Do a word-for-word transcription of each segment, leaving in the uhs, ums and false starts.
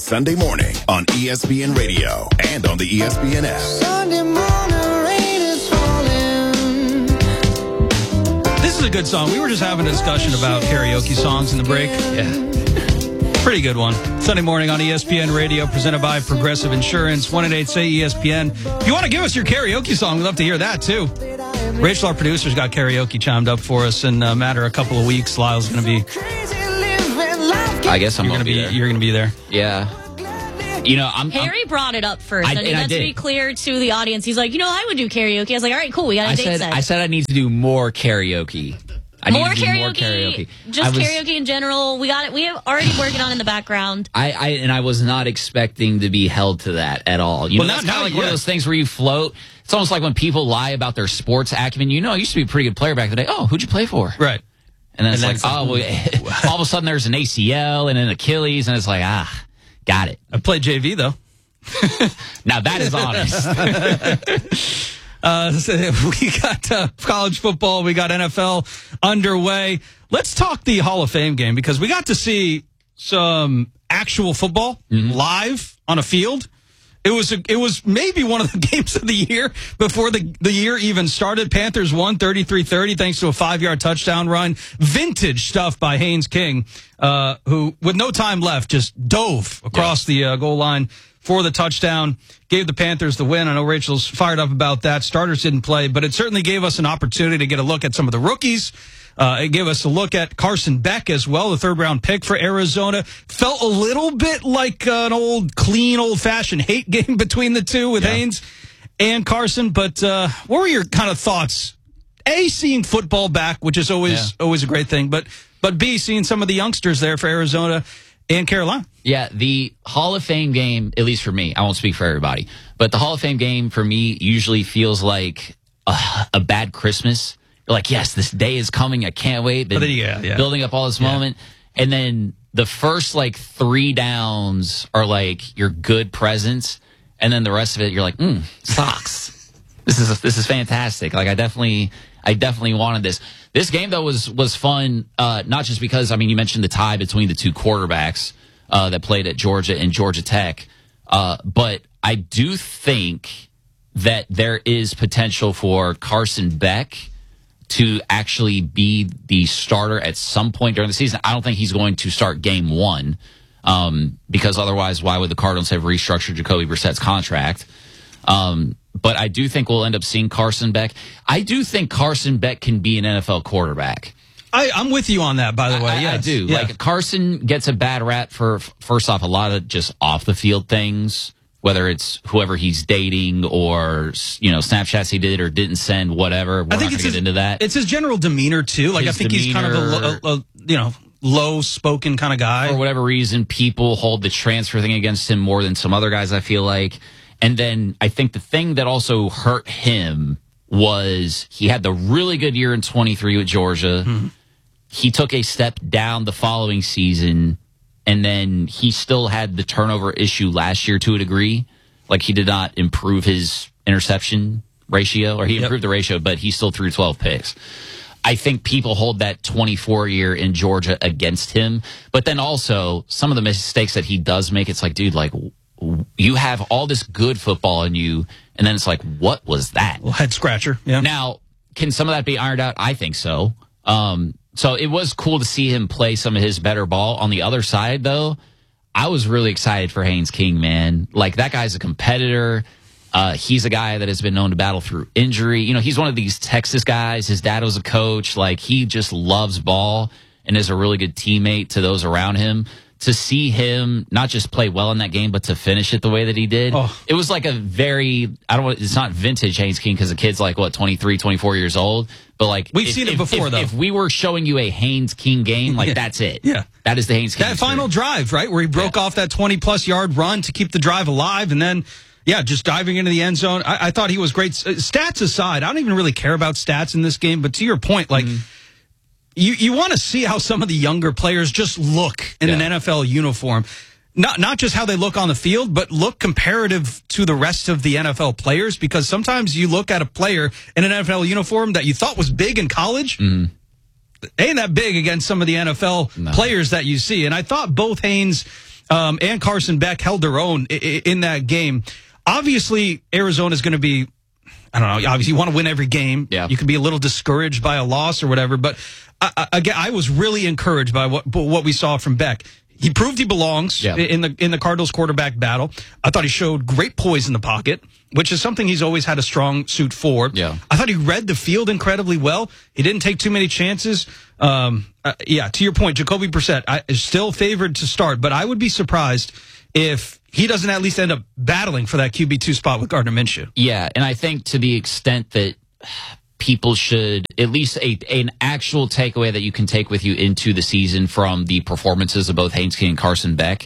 Sunday morning on E S P N Radio and on the E S P N app. Sunday morning, rain is falling. This is a good song. We were just having a discussion about karaoke songs in the break. Yeah. Pretty good one. Sunday morning on E S P N Radio, presented by Progressive Insurance. one eight eight say E S P N. If you want to give us your karaoke song, we'd love to hear that, too. Rachel, our producer's got karaoke chimed up for us in a matter of a couple of weeks. Lyle's going to be... I guess I'm going to be, there. You're going to be there. Yeah. You know, I'm... Harry I'm, brought it up first. I, I, and need I that did. to be clear to the audience. He's like, you know, I would do karaoke. I was like, all right, cool. We got a I date said, set. I said I need to do more karaoke. I more, need to do karaoke, more karaoke. Just I was, karaoke in general. We got it. We have already working on in the background. I, I and I was not expecting to be held to that at all. You Well, know, not- it's kind not of like one of yet. those things where you float. It's almost like when people lie about their sports acumen. You know, I used to be a pretty good player back in the day. Oh, who'd you play for? Right. And then it's And like, then oh, well, all of a sudden there's an A C L and an Achilles, and it's like, ah, got it. I played J V, though. Now that is honest. Uh, so we got uh, college football. We got N F L underway. Let's talk the Hall of Fame game because we got to see some actual football Mm-hmm. live on a field. It was a, it was maybe one of the games of the year before the, the year even started. Panthers won thirty-three thirty thanks to a five-yard touchdown run. Vintage stuff by Haynes King, uh, who, with no time left, just dove across the uh, goal line for the touchdown, gave the Panthers the win. I know Rachel's fired up about that. Starters didn't play, but it certainly gave us an opportunity to get a look at some of the rookies. Uh, it gave us a look at Carson Beck as well, the third-round pick for Arizona. Felt a little bit like uh, an old, clean, old-fashioned hate game between the two with Yeah. Haynes and Carson. But uh, what were your kind of thoughts? A, seeing football back, which is always Yeah. always a great thing, but but B, seeing some of the youngsters there for Arizona and Carolina. Yeah, the Hall of Fame game, at least for me, I won't speak for everybody, but the Hall of Fame game for me usually feels like a, a bad Christmas. You're like, yes, this day is coming. I can't wait. Been Oh, yeah, yeah. building up all this Yeah. moment. And then the first like three downs are like your good presents. And then the rest of it, you're like, mm, socks. This is this is fantastic. Like I definitely, I definitely wanted this. This game though was was fun, uh, not just because I mean you mentioned the tie between the two quarterbacks uh, that played at Georgia and Georgia Tech, uh, but I do think that there is potential for Carson Beck to actually be the starter at some point during the season. I don't think he's going to start game one um, because otherwise, why would the Cardinals have restructured Jacoby Brissett's contract? Um, but I do think we'll end up seeing Carson Beck. I do think Carson Beck can be an N F L quarterback. I, I'm with you on that, by the way. I, yes. I do. Yeah. Like Carson gets a bad rap for, first off, a lot of just off the field things, whether it's whoever he's dating or, you know, Snapchats he did or didn't send, whatever. We're I think not it's going to his, get into that. It's his general demeanor too. Like His I think he's kind of a, demeanor- a, a you know low spoken kind of guy. For whatever reason, people hold the transfer thing against him more than some other guys, I feel like. And then I think the thing that also hurt him was he had the really good year in twenty-three with Georgia. Mm-hmm. He took a step down the following season, and then he still had the turnover issue last year to a degree. Like he did not improve his interception ratio, or he Yep. improved the ratio, but he still threw twelve picks. I think people hold that twenty-four year in Georgia against him. But then also some of the mistakes that he does make, it's like, dude, like you have all this good football in you. And then it's like, what was that? Well, head scratcher. Yeah. Now, can some of that be ironed out? I think so. Um, so it was cool to see him play some of his better ball. On the other side, though, I was really excited for Haynes King, man. Like, that guy's a competitor. Uh, he's a guy that has been known to battle through injury. You know, he's one of these Texas guys. His dad was a coach. Like, he just loves ball and is a really good teammate to those around him. To see him not just play well in that game, but to finish it the way that he did, oh. It was like a very, I don't want, it's not vintage Haynes King because the kid's like, what, twenty-three, twenty-four years old? But like, we've if, seen it if, before, if, though. If we were showing you a Haynes King game, like, Yeah. that's it. Yeah. That is the Haynes King That final drive, right, where he broke Yeah. off that twenty-plus yard run to keep the drive alive, and then, yeah, just diving into the end zone. I, I thought he was great. Stats aside, I don't even really care about stats in this game, but to your point, like, mm-hmm. you, you want to see how some of the younger players just look in Yeah. an N F L uniform. Not not just how they look on the field, but look comparative to the rest of the N F L players, because sometimes you look at a player in an N F L uniform that you thought was big in college, Mm. ain't that big against some of the N F L No. players that you see. And I thought both Haynes um, and Carson Beck held their own i- i- in that game. Obviously, Arizona is going to be, I don't know, obviously you want to win every game. Yeah. You can be a little discouraged by a loss or whatever, but I, I, again, I was really encouraged by what what we saw from Beck. He proved he belongs Yeah. in the in the Cardinals quarterback battle. I thought he showed great poise in the pocket, which is something he's always had a strong suit for. Yeah. I thought he read the field incredibly well. He didn't take too many chances. Um, uh, yeah, to your point, Jacoby Brissett I, is still favored to start, but I would be surprised if he doesn't at least end up battling for that Q B two spot with Gardner Minshew. Yeah, and I think to the extent that people should at least a an actual takeaway that you can take with you into the season from the performances of both Haynes King and Carson Beck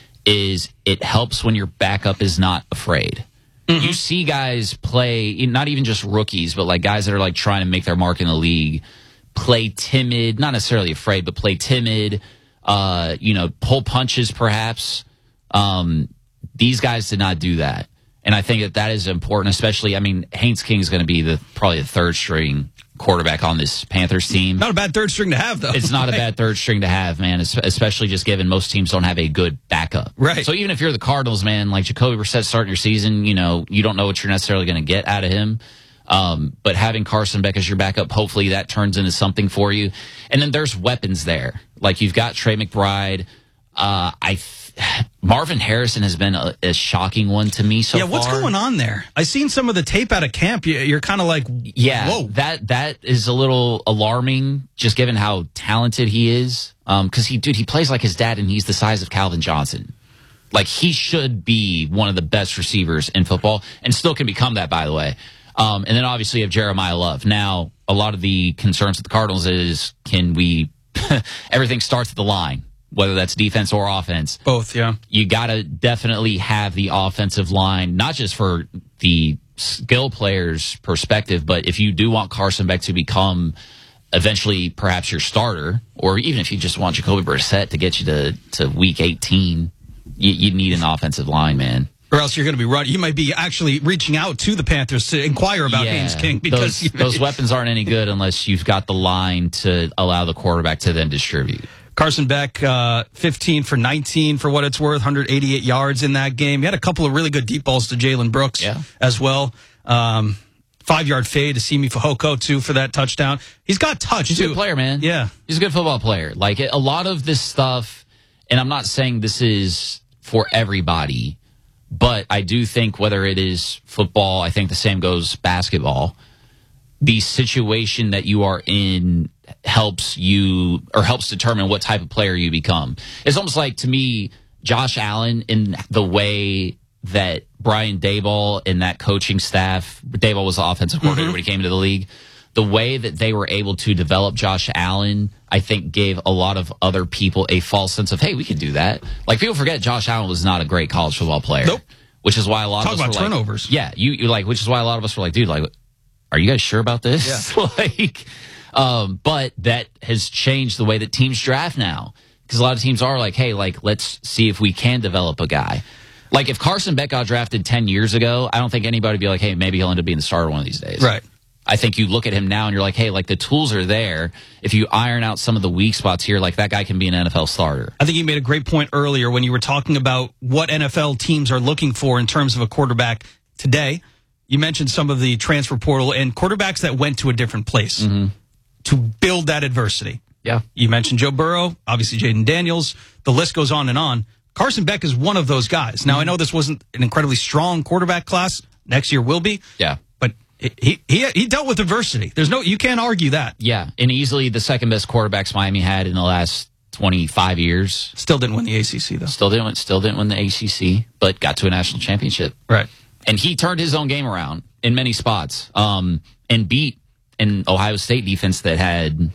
is it helps when your backup is not afraid. Mm-hmm. You see guys play, not even just rookies, but like guys that are like trying to make their mark in the league, play timid, not necessarily afraid, but play timid, uh, you know, pull punches perhaps. Um, these guys did not do that. And I think that that is important, especially, I mean, Haynes King is going to be the probably the third string quarterback on this Panthers team. Not a bad third string to have, though. It's not a bad third string to have, man, especially just given most teams don't have a good backup. Right. So even if you're the Cardinals, man, like Jacoby Brissett starting your season, you know, you don't know what you're necessarily going to get out of him. Um, but having Carson Beck as your backup, hopefully that turns into something for you. And then there's weapons there. Like you've got Trey McBride. Uh, I th- Marvin Harrison has been a, a shocking one to me so yeah, far. what's going on there? I seen some of the tape out of camp. You- You're kind of like, Yeah, whoa. that that is a little alarming, just given how talented he is. Um, because he, dude, he plays like his dad, and he's the size of Calvin Johnson. Like he should be one of the best receivers in football, and still can become that, by the way. Um, and then obviously you have Jeremiah Love. Now, a lot of the concerns with the Cardinals is, can we? Everything starts at the line, whether that's defense or offense. Both, yeah. You got to definitely have the offensive line, not just for the skill players' perspective, but if you do want Carson Beck to become eventually perhaps your starter, or even if you just want Jacoby Brissett to get you to, to week eighteen, you, you need an offensive line, man. Or else you're going to be running. You might be actually reaching out to the Panthers to inquire about Yeah, Haynes King because those, those weapons aren't any good unless you've got the line to allow the quarterback to then distribute. Carson Beck, uh, fifteen for nineteen for what it's worth, one hundred eighty-eight yards in that game. He had a couple of really good deep balls to Jalen Brooks Yeah. as well. Um, five-yard fade to Simi Fehoko, too, for that touchdown. He's got touch, He's too. a good player, man. Yeah. He's a good football player. Like, a lot of this stuff, and I'm not saying this is for everybody, but I do think whether it is football, I think the same goes basketball. The situation that you are in helps you, or helps determine what type of player you become. It's almost like, to me, Josh Allen, in the way that Brian Daboll and that coaching staff, Daboll was the offensive coordinator when he came into the league, the way that they were able to develop Josh Allen, I think gave a lot of other people a false sense of, hey, we can do that. Like, people forget Josh Allen was not a great college football player. Nope. Which is why a lot Talk of us about were turnovers. like, yeah, you, you like, which is why a lot of us were like, dude, like, are you guys sure about this? Yeah. like, um, but that has changed the way that teams draft now. Because a lot of teams are like, hey, like, let's see if we can develop a guy. Like, if Carson Beck got drafted ten years ago, I don't think anybody would be like, hey, maybe he'll end up being the starter one of these days. Right. I think you look at him now and you're like, hey, like, the tools are there. If you iron out some of the weak spots here, like, that guy can be an N F L starter. I think you made a great point earlier when you were talking about what N F L teams are looking for in terms of a quarterback today. You mentioned some of the transfer portal and quarterbacks that went to a different place Mm-hmm. to build that adversity. Yeah. You mentioned Joe Burrow, obviously Jaden Daniels. The list goes on and on. Carson Beck is one of those guys. Now, I know this wasn't an incredibly strong quarterback class. Next year will be. Yeah. But he he he dealt with adversity. There's no, you can't argue that. Yeah. And easily the second best quarterbacks Miami had in the last twenty-five years. Still didn't win the A C C, though. Still didn't, still didn't win the A C C, but got to a national championship. Right. And he turned his own game around in many spots, um, and beat an Ohio State defense that had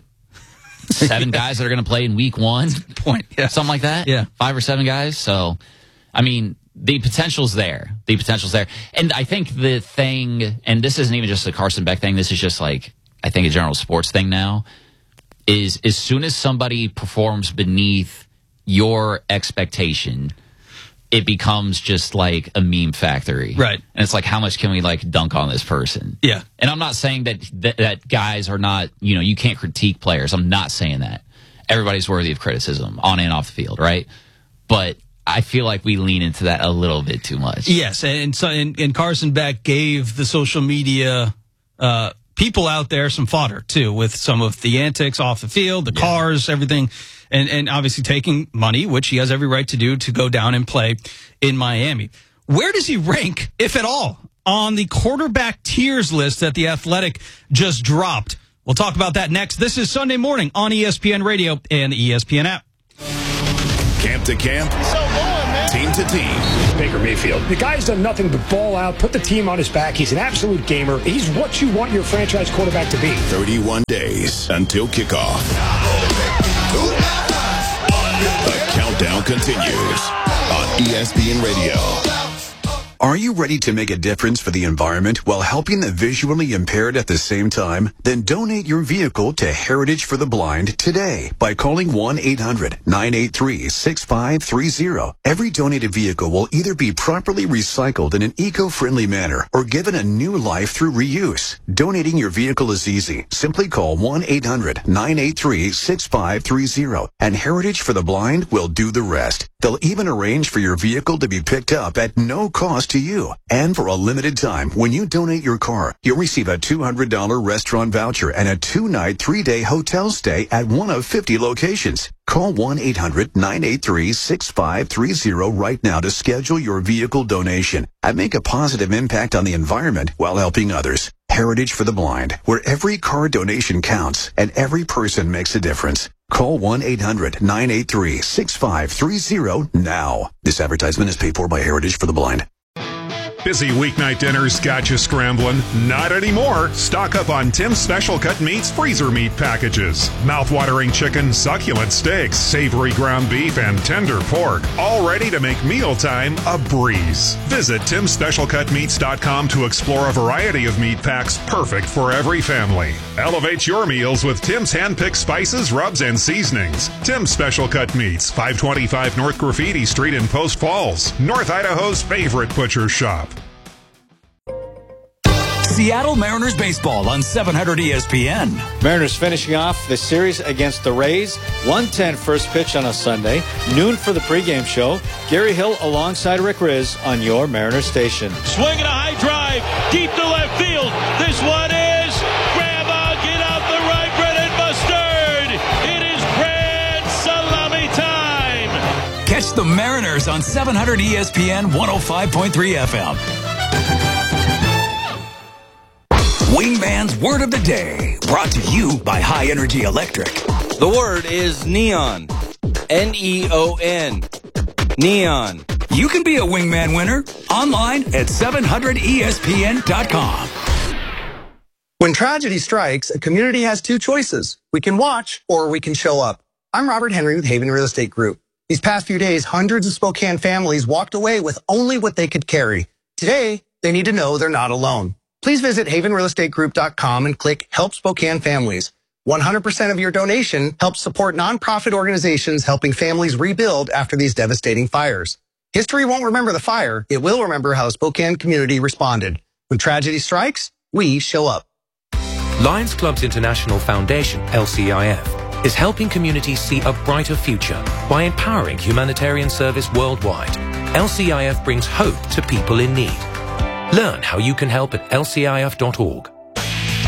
seven guys that are going to play in week one. Point. Yeah. Something like that. Yeah. Five or seven guys. So, I mean, the potential's there. The potential's there. And I think the thing, and this isn't even just a Carson Beck thing, this is just like, I think a general sports thing now, is as soon as somebody performs beneath your expectation, it becomes just like a meme factory. Right. And it's like, how much can we like dunk on this person? Yeah. And I'm not saying that, that that guys are not, you know, you can't critique players. I'm not saying that. Everybody's worthy of criticism on and off the field, right? But I feel like we lean into that a little bit too much. Yes, and so and, and Carson Beck gave the social media uh, people out there some fodder too, with some of the antics off the field, the yeah. cars, everything, and and obviously taking money, which he has every right to do, to go down and play in Miami. Where does he rank, if at all, on the quarterback tiers list that The Athletic just dropped? We'll talk about that next. This is Sunday Morning on E S P N Radio and the E S P N app. Camp to camp, so going, man. Team to team. Baker Mayfield. The guy's done nothing but ball out, put the team on his back. He's an absolute gamer. He's what you want your franchise quarterback to be. thirty-one days until kickoff. The countdown continues on E S P N Radio. Are you ready to make a difference for the environment while helping the visually impaired at the same time? Then donate your vehicle to Heritage for the Blind today by calling one eight hundred nine eight three six five three zero. Every donated vehicle will either be properly recycled in an eco-friendly manner or given a new life through reuse. Donating your vehicle is easy. Simply call one eight hundred nine eight three six five three zero and Heritage for the Blind will do the rest. They'll even arrange for your vehicle to be picked up at no cost to you. And for a limited time, when you donate your car, you'll receive a two hundred dollars restaurant voucher and a two-night, three-day hotel stay at one of fifty locations. Call one eight hundred nine eight three six five three zero right now to schedule your vehicle donation and make a positive impact on the environment while helping others. Heritage for the Blind, where every car donation counts and every person makes a difference. Call one eight hundred nine eight three six five three zero now. This advertisement is paid for by Heritage for the Blind. Busy weeknight dinners got you scrambling? Not anymore. Stock up on Tim's Special Cut Meats freezer meat packages. Mouth-watering chicken, succulent steaks, savory ground beef, and tender pork. All ready to make mealtime a breeze. Visit Tims Special Cut Meats dot com to explore a variety of meat packs perfect for every family. Elevate your meals with Tim's hand-picked spices, rubs, and seasonings. Tim's Special Cut Meats, five twenty-five North Graffiti Street in Post Falls, North Idaho's favorite butcher shop. Seattle Mariners baseball on seven hundred E S P N. Mariners finishing off the series against the Rays. one ten first pitch on a Sunday. Noon for the pregame show. Gary Hill alongside Rick Riz on your Mariners station. Swinging a high drive deep to left field. This one is Grandma, get out the right, Brennan Mustard. It is grand salami time. Catch the Mariners on seven hundred E S P N one oh five point three F M. Wingman's Word of the Day, brought to you by High Energy Electric. The word is neon. N E O N. Neon. You can be a Wingman winner online at seven hundred E S P N dot com. When tragedy strikes, a community has two choices. We can watch or we can show up. I'm Robert Henry with Haven Real Estate Group. These past few days, hundreds of Spokane families walked away with only what they could carry. Today, they need to know they're not alone. Please visit haven real estate group dot com and click Help Spokane Families. one hundred percent of your donation helps support nonprofit organizations helping families rebuild after these devastating fires. History won't remember the fire. It will remember how the Spokane community responded. When tragedy strikes, we show up. Lions Clubs International Foundation, L C I F, is helping communities see a brighter future by empowering humanitarian service worldwide. L C I F brings hope to people in need. Learn how you can help at L C I F dot org.